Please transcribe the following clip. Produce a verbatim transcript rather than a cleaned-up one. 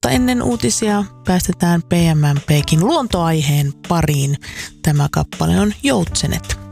Mutta ennen uutisia päästetään P M M P:kin luontoaiheen pariin. Tämä kappale on Joutsenet.